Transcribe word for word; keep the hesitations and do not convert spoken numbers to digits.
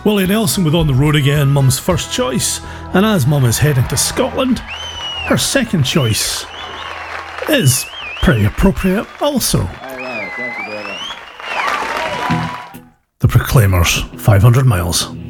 Willie Nelson with On the Road Again, Mum's first choice, and as Mum is heading to Scotland, her second choice is pretty appropriate also. The Proclaimers, five hundred miles.